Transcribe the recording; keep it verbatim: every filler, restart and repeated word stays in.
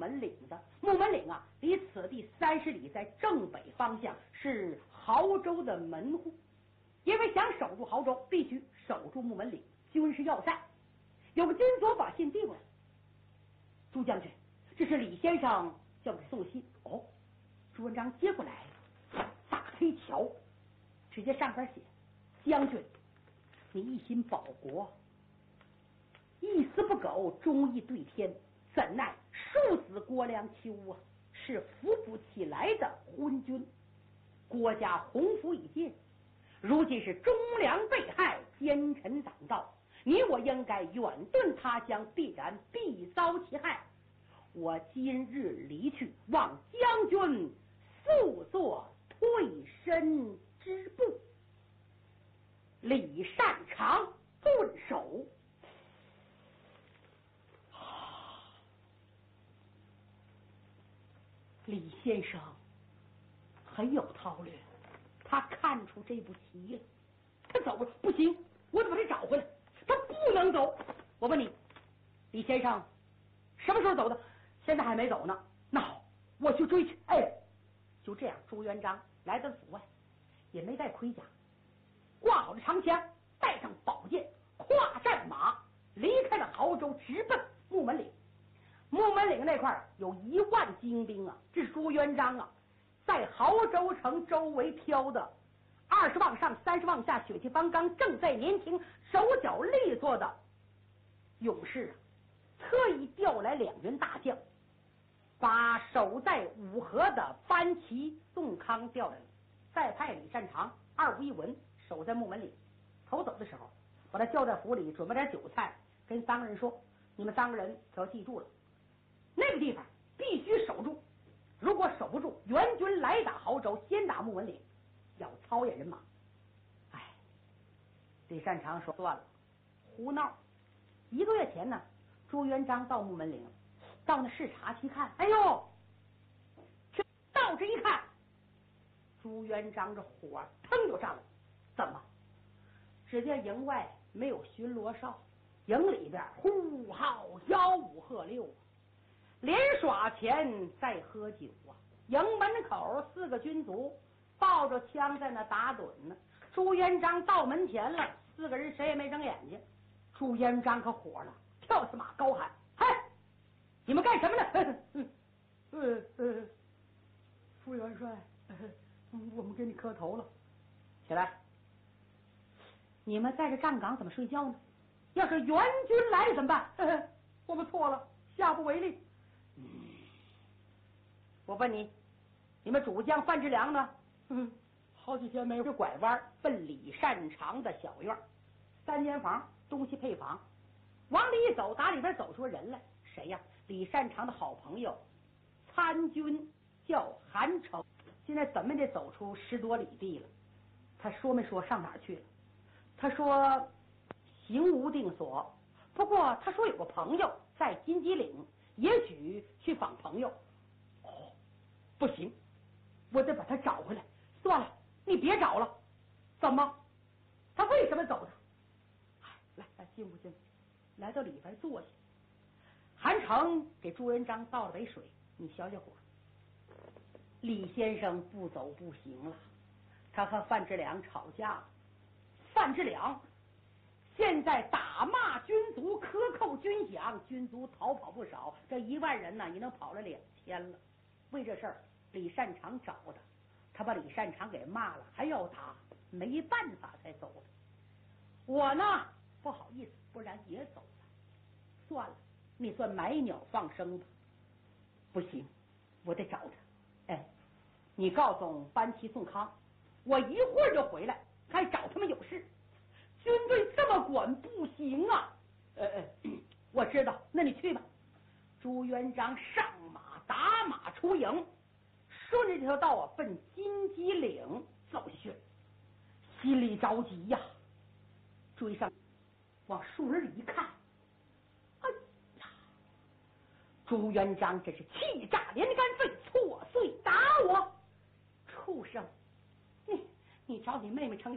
门岭的。木门岭啊，离此地三十里，在正北方向，是亳州的门户。因为想守住亳州，必须守住木门岭，军事要塞。有个军佐把信递过来，朱将军，这是李先生叫我送信。哦，朱文章接过来，打开一瞧，直接上边写：将军，你一心保国，一丝不苟，忠义对天，怎奈庶子郭良秋啊，是扶不起来的昏君。国家鸿福已尽，如今是忠良被害，奸臣党造，你我应该远遁他乡，必然必遭其害。我今日离去，望将军速作退身之步。李善长顿首。李先生很有韬略，他看出这步棋了。他走了，不行，我得把他找回来。他不能走。我问你，李先生什么时候走的？现在还没走呢。那好，我去追去。哎，就这样，朱元璋来到府外，也没带盔甲，挂好了长枪，带上宝剑，跨战马，离开了亳州，直奔木门岭。木门岭那块有一万精兵啊，这是朱元璋啊在亳州城周围挑的二十往上三十往下血气方刚正在年轻手脚利索的勇士啊，特意调来两员大将，把守在五河的班旗宋康调来了，再派李善长二五一文守在木门岭。头走的时候把他叫在府里，准备点酒菜，跟三个人说，你们三个人可要记住了，那个地方必须守住，如果守不住，援军来打亳州，先打木门岭，要操演人马。哎，李善长说算了，胡闹。一个月前呢，朱元璋到木门岭，到那视察去看，哎呦，这到这一看，朱元璋这火腾就上来了。怎么？只见营外没有巡逻哨，营里边呼号吆五喝六啊，连耍钱在喝酒啊。营门口四个军卒抱着枪在那打盹呢。朱元璋到门前了，四个人谁也没睁眼睛。朱元璋可火了，跳起马高喊：嗨，你们干什么呢？嗯呃呃，副元帅，我们给你磕头了。起来，你们在这站岗怎么睡觉呢？要是援军来了怎么办？呵呵，我们错了，下不为例。嗯，我问你，你们主将范志良呢？嗯，好几天没有。拐弯奔李善长的小院，三间房，东西配房，往里一走，打里边走出人来。谁呀？李善长的好朋友，参军叫韩城。现在怎么也得走出十多里地了。他说没说上哪儿去了？他说行无定所，不过他说有个朋友在金鸡岭，也许去访朋友。哦，不行，我得把他找回来。算了，你别找了。怎么？他为什么走的？来来，进屋进屋，来到里边坐下。韩城给朱元璋倒了杯水，你消消火。李先生不走不行了，他和范志良吵架了。范志良现在打骂军卒，克扣军饷，军卒逃跑不少，这一万人呢，也能跑了两千了。为这事儿，李善长找他，他把李善长给骂了，还要打，没办法才走的。我呢，不好意思，不然也走了。算了，你算买鸟放生吧。不行，我得找他。哎，你告诉班旗宋康，我一会儿就回来，还找他们有事。军队这么管不行啊！呃呃，我知道，那你去吧。朱元璋上马打马出营，顺着这条道啊奔金鸡岭走下去，心里着急呀。追上，往树林里一看，哎呀！朱元璋真是气炸连肝肺，错碎打我！畜生！你你找你妹妹成